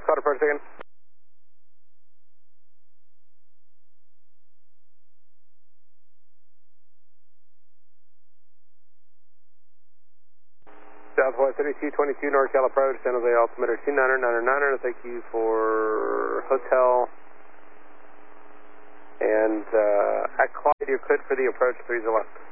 Squad approach again. Southwest 3222 NorCal approach, San Jose altimeter 2999er. Thank you for hotel. And at Clyde, you're cleared for the approach 30 left.